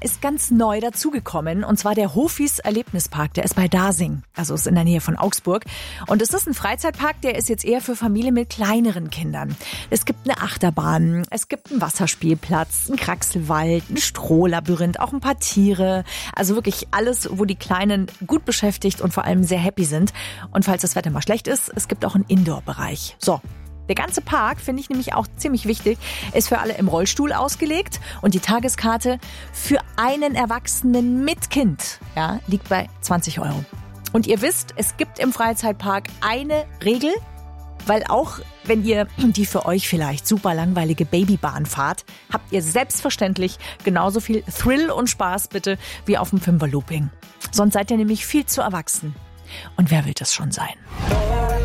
ist ganz neu dazugekommen, und zwar der Hofis Erlebnispark. Der ist bei Dasing, also ist in der Nähe von Augsburg. Und es ist ein Freizeitpark, der ist jetzt eher für Familien mit kleineren Kindern. Es gibt eine Achterbahn, es gibt einen Wasserspielplatz, einen Kraxelwald, ein Strohlabyrinth, auch ein paar Tiere. Also wirklich alles, wo die Kleinen gut beschäftigt und vor allem sehr happy sind. Und falls das Wetter mal schlecht ist, es gibt auch einen Indoor-Bereich. So. Der ganze Park, finde ich nämlich auch ziemlich wichtig, ist für alle im Rollstuhl ausgelegt, und die Tageskarte für einen Erwachsenen mit Kind, ja, liegt bei 20 Euro. Und ihr wisst, es gibt im Freizeitpark eine Regel, weil auch wenn ihr die für euch vielleicht super langweilige Babybahn fahrt, habt ihr selbstverständlich genauso viel Thrill und Spaß bitte wie auf dem Fünfer-Looping. Sonst seid ihr nämlich viel zu erwachsen. Und wer will das schon sein?